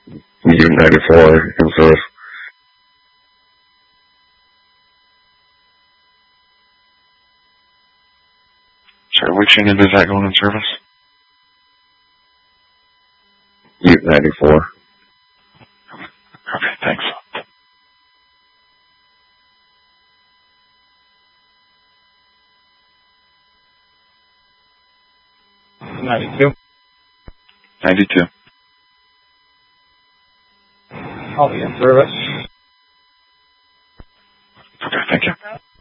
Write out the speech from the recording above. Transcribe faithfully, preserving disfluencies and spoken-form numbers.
U ninety-four in service. Sorry, which unit is that going in service? U ninety-four. Okay, thanks. ninety-two. ninety-two. I'll be in service. Okay, thank you.